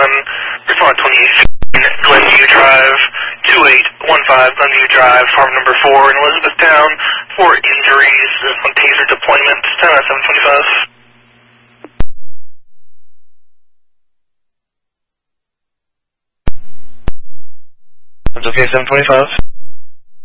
respond 2815 Glenview Drive, 2815 Glenview Drive, farm number 4 in Elizabethtown, for injuries on taser deployment, 10 out of 725. That's okay, 725.